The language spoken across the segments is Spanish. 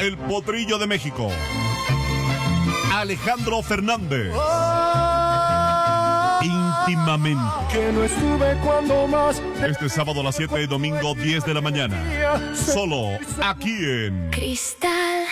el potrillo de México, Alejandro Fernández. Íntimamente. Que no estuve cuando más. Este sábado a las 7 y domingo 10 de la mañana. Solo aquí en Cristal.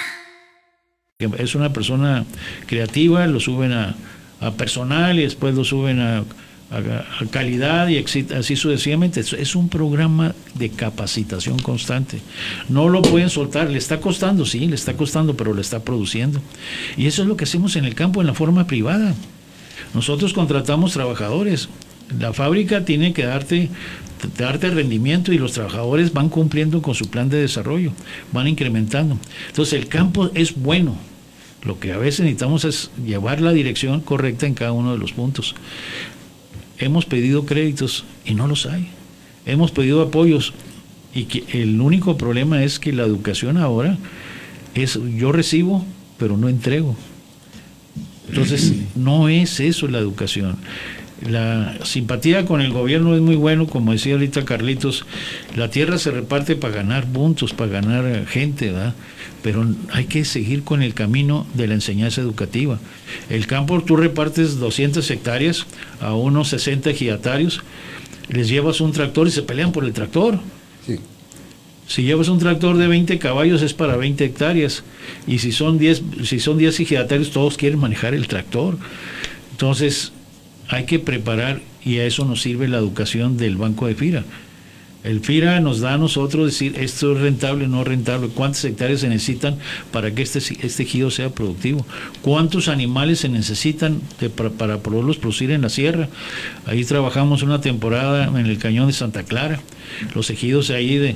Es una persona creativa, lo suben a personal y después lo suben a calidad y así sucesivamente. Es un programa de capacitación constante. No lo pueden soltar, le está costando, sí, le está costando, pero lo está produciendo. Y eso es lo que hacemos en el campo en la forma privada. Nosotros contratamos trabajadores. La fábrica tiene que darte rendimiento y los trabajadores van cumpliendo con su plan de desarrollo, van incrementando. Entonces el campo es bueno. Lo que a veces necesitamos es llevar la dirección correcta en cada uno de los puntos. Hemos pedido créditos y no los hay. Hemos pedido apoyos y el único problema es que la educación ahora es yo recibo pero no entrego. Entonces, no es eso la educación. La simpatía con el gobierno es muy bueno, como decía ahorita Carlitos, la tierra se reparte para ganar puntos, para ganar gente, ¿verdad? Pero hay que seguir con el camino de la enseñanza educativa. El campo, tú repartes 200 hectáreas a unos 60 ejidatarios, les llevas un tractor y se pelean por el tractor. Sí. Si llevas un tractor de 20 caballos es para 20 hectáreas. Y si son 10 ejidatarios, todos quieren manejar el tractor. Entonces, hay que preparar, y a eso nos sirve la educación del Banco de FIRA. El FIRA nos da a nosotros decir, esto es rentable, no rentable, cuántas hectáreas se necesitan para que este ejido sea productivo, cuántos animales se necesitan para poderlos producir en la sierra. Ahí trabajamos una temporada en el Cañón de Santa Clara. Los ejidos ahí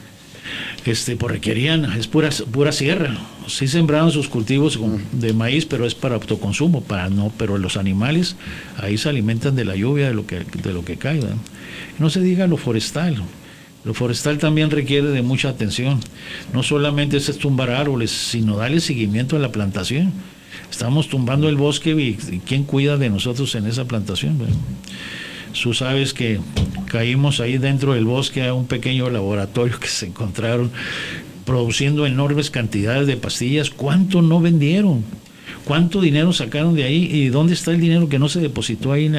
por requerían, es pura sierra. Sí sembraban sus cultivos de maíz, pero es para autoconsumo, pero los animales ahí se alimentan de la lluvia, de lo que cae, ¿verdad? No se diga lo forestal. Lo forestal también requiere de mucha atención. No solamente es tumbar árboles, sino darle seguimiento a la plantación. Estamos tumbando el bosque y ¿quién cuida de nosotros en esa plantación, ¿verdad? Tú sabes que caímos ahí dentro del bosque a un pequeño laboratorio que se encontraron produciendo enormes cantidades de pastillas. ¿Cuánto no vendieron? ¿Cuánto dinero sacaron de ahí? ¿Y dónde está el dinero que no se depositó ahí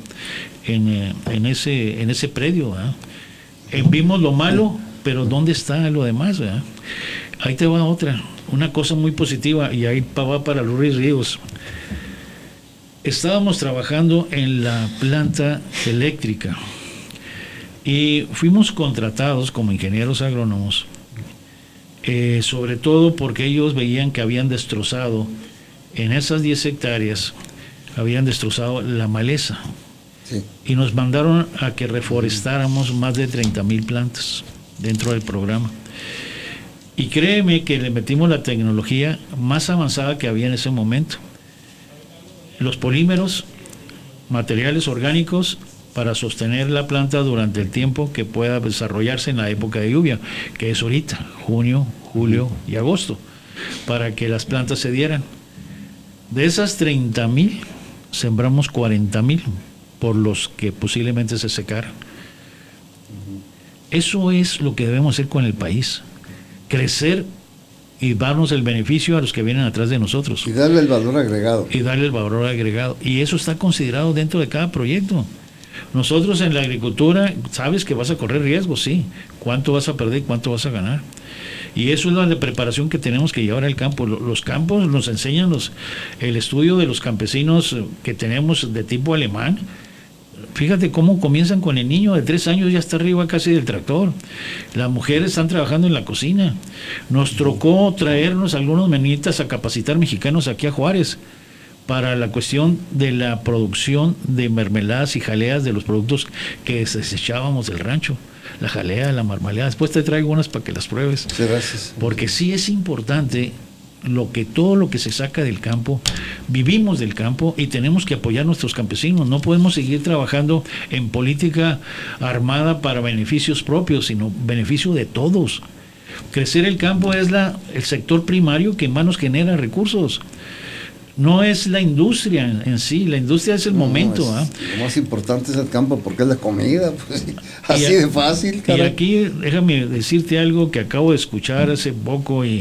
en ese predio, ¿verdad? Vimos lo malo, pero ¿dónde está lo demás, ¿verdad? Ahí te va una cosa muy positiva, y ahí va para Luis Ríos. Estábamos trabajando en la planta eléctrica y fuimos contratados como ingenieros agrónomos, sobre todo porque ellos veían que habían destrozado, en esas 10 hectáreas, habían destrozado la maleza. Sí. Y nos mandaron a que reforestáramos más de 30,000 plantas dentro del programa. Y créeme que le metimos la tecnología más avanzada que había en ese momento. Los polímeros, materiales orgánicos para sostener la planta durante el tiempo que pueda desarrollarse en la época de lluvia, que es ahorita, junio, julio y agosto, para que las plantas se dieran. De esas 30,000, sembramos 40,000 por los que posiblemente se secaran. Eso es lo que debemos hacer con el país, crecer y darnos el beneficio a los que vienen atrás de nosotros. Y darle el valor agregado. Y eso está considerado dentro de cada proyecto. Nosotros en la agricultura, sabes que vas a correr riesgos, sí. ¿Cuánto vas a perder y cuánto vas a ganar? Y eso es la preparación que tenemos que llevar al campo. Los campos nos enseñan el estudio de los campesinos que tenemos de tipo alemán. Fíjate cómo comienzan con el niño de 3 años, ya está arriba casi del tractor. Las mujeres están trabajando en la cocina. Nos tocó traernos algunos menitas a capacitar mexicanos aquí a Juárez para la cuestión de la producción de mermeladas y jaleas de los productos que desechábamos del rancho. La jalea, la marmalada. Después te traigo unas para que las pruebes. Sí, gracias. Porque sí es importante todo lo que se saca del campo. Vivimos del campo y tenemos que apoyar a nuestros campesinos. No podemos seguir trabajando en política armada para beneficios propios, sino beneficio de todos. Crecer el campo es el sector primario que más nos genera recursos. No es la industria en sí, la industria es el momento. Lo más importante es el campo porque es la comida, pues, así de fácil. Y aquí déjame decirte algo que acabo de escuchar hace poco y